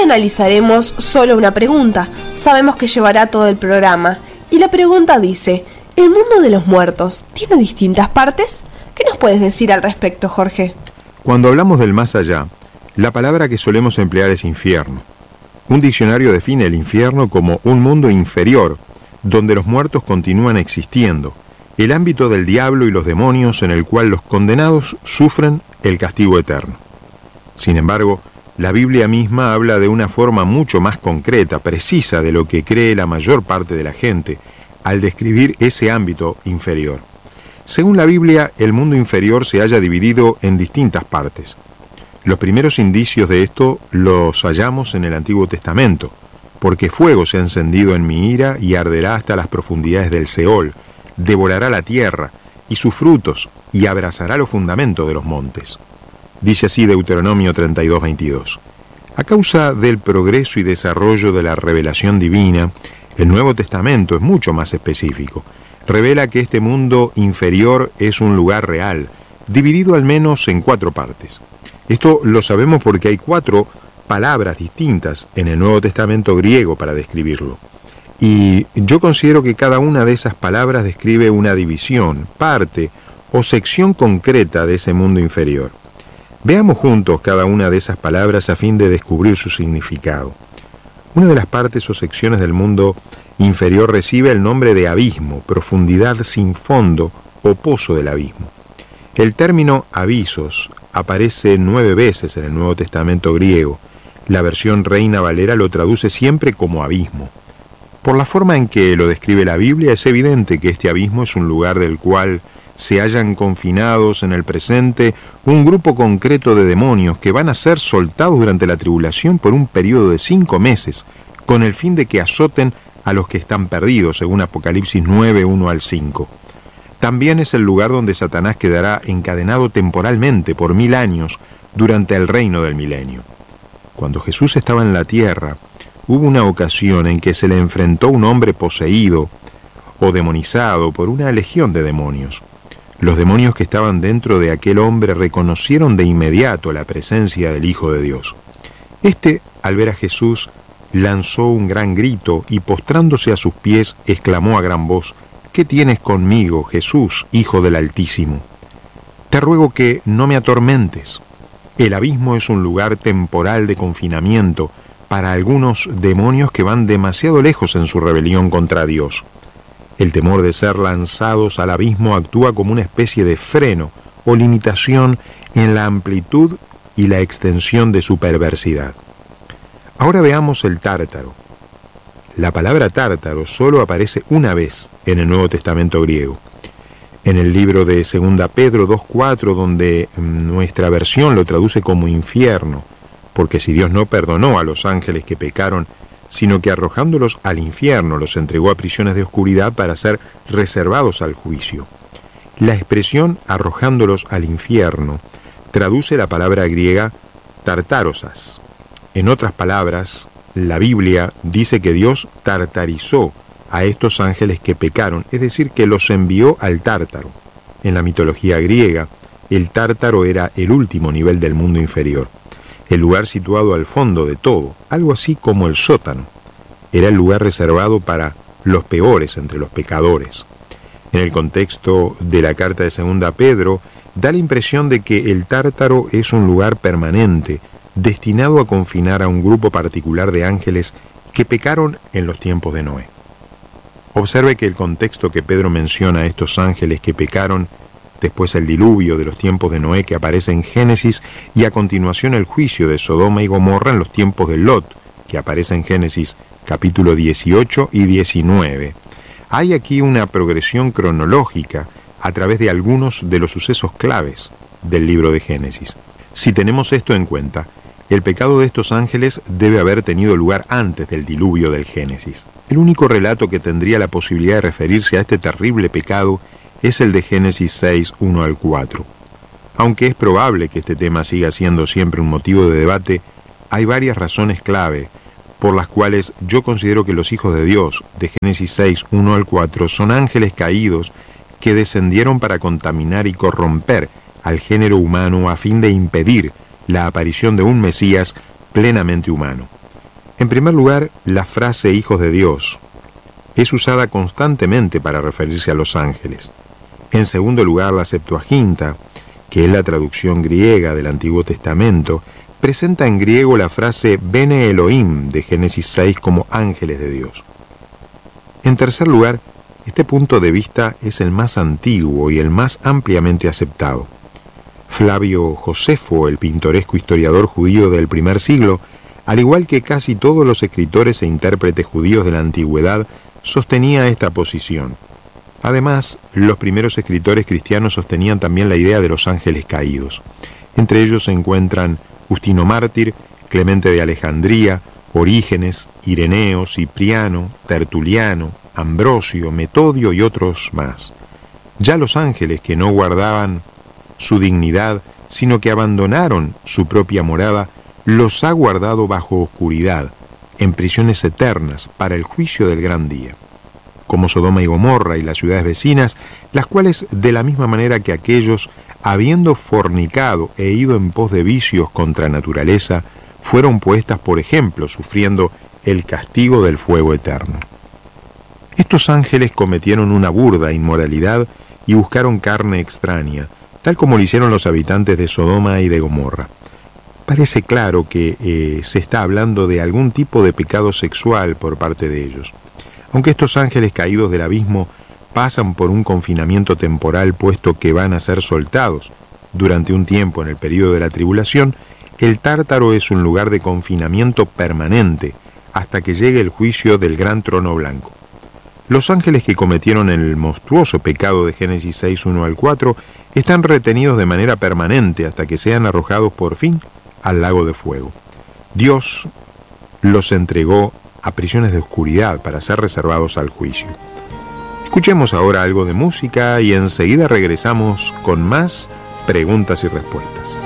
analizaremos solo una pregunta. Sabemos que llevará todo el programa. Y la pregunta dice: ¿el mundo de los muertos tiene distintas partes? ¿Qué nos puedes decir al respecto, Jorge? Cuando hablamos del más allá, la palabra que solemos emplear es infierno. Un diccionario define el infierno como un mundo inferior, donde los muertos continúan existiendo, el ámbito del diablo y los demonios en el cual los condenados sufren el castigo eterno. Sin embargo, la Biblia misma habla de una forma mucho más concreta, precisa de lo que cree la mayor parte de la gente, al describir ese ámbito inferior. Según la Biblia, el mundo inferior se halla dividido en distintas partes. Los primeros indicios de esto los hallamos en el Antiguo Testamento, porque fuego se ha encendido en mi ira y arderá hasta las profundidades del Seol, devorará la tierra y sus frutos y abrazará los fundamentos de los montes. Dice así Deuteronomio 32:22. A causa del progreso y desarrollo de la revelación divina, el Nuevo Testamento es mucho más específico. Revela que este mundo inferior es un lugar real, dividido al menos en 4 partes. Esto lo sabemos porque hay 4 palabras distintas en el Nuevo Testamento griego para describirlo. Y yo considero que cada una de esas palabras describe una división, parte o sección concreta de ese mundo inferior. Veamos juntos cada una de esas palabras a fin de descubrir su significado. Una de las partes o secciones del mundo inferior recibe el nombre de abismo, profundidad sin fondo o pozo del abismo. El término abissos aparece 9 veces en el Nuevo Testamento griego. La versión Reina Valera lo traduce siempre como abismo. Por la forma en que lo describe la Biblia, es evidente que este abismo es un lugar del cual se hallan confinados en el presente un grupo concreto de demonios que van a ser soltados durante la tribulación por un periodo de 5 meses, con el fin de que azoten a los que están perdidos, según Apocalipsis 9, 1 al 5. También es el lugar donde Satanás quedará encadenado temporalmente por 1000 años durante el reino del milenio. Cuando Jesús estaba en la tierra, hubo una ocasión en que se le enfrentó un hombre poseído o demonizado por una legión de demonios. Los demonios que estaban dentro de aquel hombre reconocieron de inmediato la presencia del Hijo de Dios. Este, al ver a Jesús, lanzó un gran grito y postrándose a sus pies, exclamó a gran voz: ¿Qué tienes conmigo, Jesús, Hijo del Altísimo? Te ruego que no me atormentes. El abismo es un lugar temporal de confinamiento para algunos demonios que van demasiado lejos en su rebelión contra Dios. El temor de ser lanzados al abismo actúa como una especie de freno o limitación en la amplitud y la extensión de su perversidad. Ahora veamos el tártaro. La palabra tártaro solo aparece una vez en el Nuevo Testamento griego. En el libro de 2 Pedro 2:4, donde nuestra versión lo traduce como infierno, porque si Dios no perdonó a los ángeles que pecaron, sino que arrojándolos al infierno los entregó a prisiones de oscuridad para ser reservados al juicio. La expresión arrojándolos al infierno traduce la palabra griega tartárosas. En otras palabras, la Biblia dice que Dios tartarizó a estos ángeles que pecaron, es decir, que los envió al Tártaro. En la mitología griega, el Tártaro era el último nivel del mundo inferior, el lugar situado al fondo de todo, algo así como el sótano. Era el lugar reservado para los peores entre los pecadores. En el contexto de la carta de 2 Pedro, da la impresión de que el Tártaro es un lugar permanente, destinado a confinar a un grupo particular de ángeles que pecaron en los tiempos de Noé. Observe que el contexto que Pedro menciona a estos ángeles que pecaron, después el diluvio de los tiempos de Noé que aparece en Génesis, y a continuación el juicio de Sodoma y Gomorra en los tiempos de Lot, que aparece en Génesis capítulo 18 y 19. Hay aquí una progresión cronológica a través de algunos de los sucesos claves del libro de Génesis. Si tenemos esto en cuenta, el pecado de estos ángeles debe haber tenido lugar antes del diluvio del Génesis. El único relato que tendría la posibilidad de referirse a este terrible pecado es el de Génesis 6, 1 al 4. Aunque es probable que este tema siga siendo siempre un motivo de debate, hay varias razones clave por las cuales yo considero que los hijos de Dios de Génesis 6, 1 al 4 son ángeles caídos que descendieron para contaminar y corromper al género humano a fin de impedir la aparición de un Mesías plenamente humano. En primer lugar, la frase hijos de Dios es usada constantemente para referirse a los ángeles. En segundo lugar, la Septuaginta, que es la traducción griega del Antiguo Testamento, presenta en griego la frase Bene Elohim de Génesis 6 como ángeles de Dios. En tercer lugar, este punto de vista es el más antiguo y el más ampliamente aceptado. Flavio Josefo, el pintoresco historiador judío del primer siglo, al igual que casi todos los escritores e intérpretes judíos de la antigüedad, sostenía esta posición. Además, los primeros escritores cristianos sostenían también la idea de los ángeles caídos. Entre ellos se encuentran Justino Mártir, Clemente de Alejandría, Orígenes, Ireneo, Cipriano, Tertuliano, Ambrosio, Metodio y otros más. Ya los ángeles que no guardaban su dignidad, sino que abandonaron su propia morada, los ha guardado bajo oscuridad, en prisiones eternas, para el juicio del gran día. Como Sodoma y Gomorra y las ciudades vecinas, las cuales, de la misma manera que aquellos, habiendo fornicado e ido en pos de vicios contra naturaleza, fueron puestas por ejemplo, sufriendo el castigo del fuego eterno. Estos ángeles cometieron una burda inmoralidad y buscaron carne extraña, tal como lo hicieron los habitantes de Sodoma y de Gomorra. Parece claro que se está hablando de algún tipo de pecado sexual por parte de ellos. Aunque estos ángeles caídos del abismo pasan por un confinamiento temporal, puesto que van a ser soltados durante un tiempo en el período de la tribulación, el Tártaro es un lugar de confinamiento permanente hasta que llegue el juicio del gran trono blanco. Los ángeles que cometieron el monstruoso pecado de Génesis 6, 1 al 4 están retenidos de manera permanente hasta que sean arrojados por fin al lago de fuego. Dios los entregó a prisiones de oscuridad para ser reservados al juicio. Escuchemos ahora algo de música y enseguida regresamos con más preguntas y respuestas.